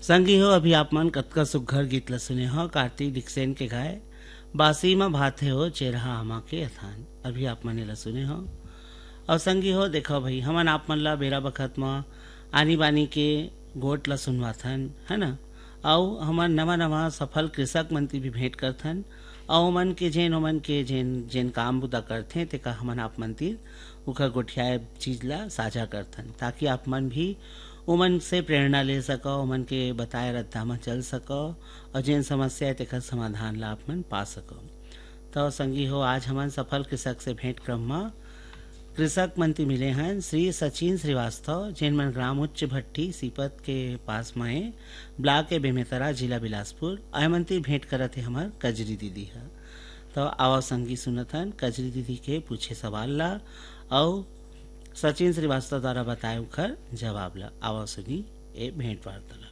संगी हो अभी आप मन कतका सुघ्घर गीत ल सुने हो कार्तिक डिक्सेन के गाए बासी में भाते हो चेरहा हमा के अथान। अभी आप मने ल सुने हो और संगी हो देखो भाई हमन आप मन ला बेरा बखत में आनी बानी के गोट ला सुनवाथन है ना। और हमन नवा नवा सफल कृषक मंत्री भी भेंट करथन और ओमन के जेन काम बुदा करथे तेका हमन आप मंत्री उखर गोठियाए चीज ला साझा करथन ताकि आप मन भी उमन से प्रेरणा ले सको, उमन के बताए रद्दा में चल सको और जिन समस्या है तेकर समाधान ला आप मन पा सको। तो संगी हो आज हमन सफल कृषक से भेंट क्रम में कृषक मंत्री मिले हैं श्री सचिन श्रीवास्तव, जिन मन ग्राम उच्च भट्टी सीपत के पास में ब्लॉक के बेमेतरा जिला बिलासपुर आय मंत्री भेंट करत है हमार कजरी दीदी है। तो आओ संगी सुनथन कजरी दीदी के पूछे सवाल ला और सचिन श्रीवास्तव द्वारा बताए उखर जवाब ला। आवा सुनी ए भेंट वार्तालाप।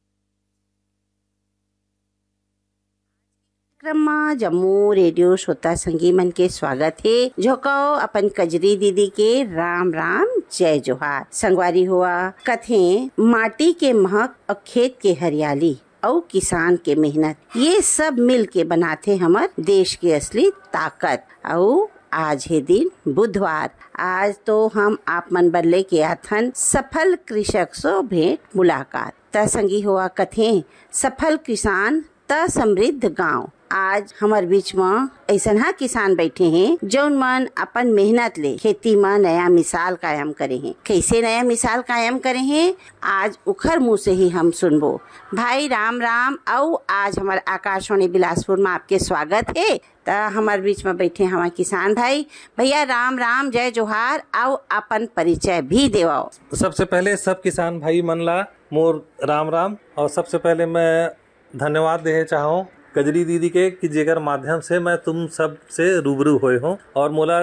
कार्यक्रम जम्मू रेडियो श्रोता संगी मन के स्वागत है जो कहो अपन कजरी दीदी के राम राम जय जोहार। संगवारी हुआ कथे माटी के महक और खेत के हरियाली और किसान के मेहनत ये सब मिल के बनाते हमार देश के असली ताकत। और आज है दिन बुधवार, आज तो हम आप मन बदले के आथन सफल कृषक सो भेंट मुलाकात। त संगी हुआ कथे सफल किसान त समृद्ध गांव। आज हमार बीच में ऐसा हा किसान बैठे हैं जौन मन अपन मेहनत ले खेती में नया मिसाल कायम करे हैं। कैसे नया मिसाल कायम करे हैं आज उखर मुँह से ही हम सुनबो। भाई राम राम। और आज हमारे आकाशवाणी बिलासपुर में आपके स्वागत है। तो हमारे बीच में बैठे हमारे किसान भाई भैया राम राम जय जोहार। आओ अपन परिचय भी देवाओ। सबसे पहले सब किसान भाई मन ला मोर राम राम। और सबसे पहले मैं धन्यवाद देना चाहूँ कजरी दीदी के कि जेकर माध्यम से मैं तुम सब से रूबरू हुए हूँ और मोला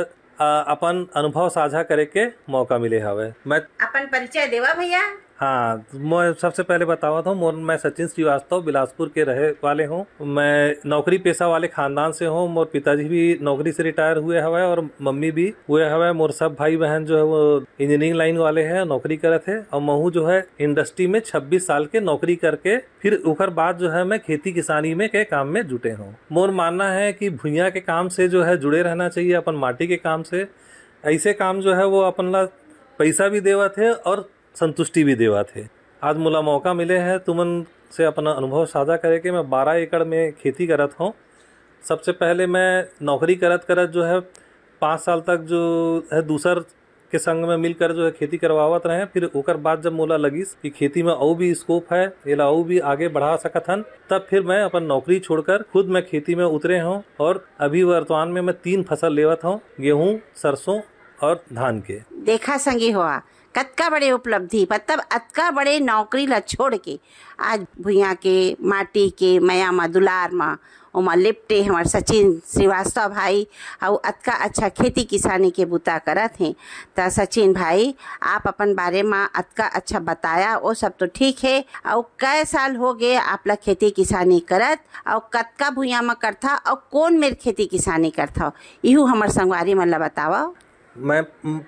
अपन अनुभव साझा करे के मौका मिले हवे। मैं अपन परिचय देवा भैया। हाँ, मैं सबसे पहले बतावा था मैं सचिन श्रीवास्तव बिलासपुर के रहे वाले हूँ। मैं नौकरी पेशा वाले खानदान से हूँ। मोर पिताजी भी नौकरी से रिटायर हुए हवे और मम्मी भी हुए हवे। मोर सब भाई बहन जो है वो इंजीनियरिंग लाइन वाले हैं, नौकरी करत है। और महू जो है इंडस्ट्री में 26 साल के नौकरी करके फिर उखर बाद जो है मैं खेती किसानी में के काम में जुटे हूँ। मोर मानना है कि भुइयां के काम से जो है जुड़े रहना चाहिए, अपन माटी के काम से। ऐसे काम जो है वो अपन ला पैसा भी देवत है और संतुष्टि भी देवा थे। आज मुला मौका मिले हैं तुमन से अपना अनुभव साझा करे के। मैं 12 एकड़ में खेती करत हूँ। सबसे पहले मैं नौकरी करत जो है 5 साल तक जो है दूसर के संग में मिलकर जो है खेती करवावत रहे। फिर उकर बाद जब मोला लगिस कि खेती में और भी स्कोप है, एला और भी आगे बढ़ा सकत हन, तब फिर मैं अपन नौकरी छोड़कर खुद मैं खेती में उतरे हूँ। और अभी वर्तमान में मैं 3 फसल लेवत हूँ, गेहूँ, सरसों और धान के। देखा संगी हुआ कतका बड़े उपलब्धि, मतलब अतका बड़े नौकरी ला छोड़ के आज भुइयां के माटी के मया मा दुलार मा ओमा लिपटे हमार सचिन श्रीवास्तव भाई और अतका अच्छा खेती किसानी के बुता करत हैं। तो सचिन भाई आप अपन बारे में अतका अच्छा बताया वो सब तो ठीक है। और कै साल हो गए आप ला खेती किसानी करत और कतका भुइयां में करथा और कौन मेर खेती किसानी करथा इहू हमार संगवारी मन ला बतावा। मैं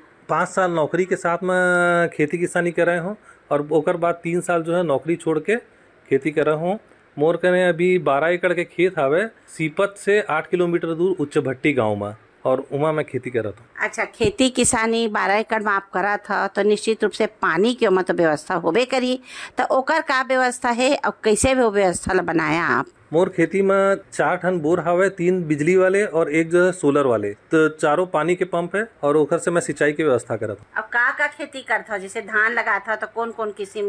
5 साल नौकरी के साथ में खेती किसानी कर रहे हूँ और ओकर बाद 3 साल जो है नौकरी छोड़ के खेती कर रहा हूँ। मोर कने अभी 12 एकड़ के खेत हवे सीपत से 8 किलोमीटर दूर उच्च भट्टी गांव में, और उमा मैं खेती करत हूँ। अच्छा, खेती किसानी 12 एकड़ में आप करा था तो निश्चित रूप से पानी के मत व्यवस्था होबे करी। तो ओकर का व्यवस्था है और कैसे वो व्यवस्था बनाया आप? मोर खेती में 4 ठन बोर हवे, 3 बिजली वाले और एक जो है सोलर वाले। तो चारों पानी के पंप है और ओखर से मैं सिंचाई की व्यवस्था करत हूँ। अब का खेती करता, जैसे धान लगा था तो कौन कौन किस्म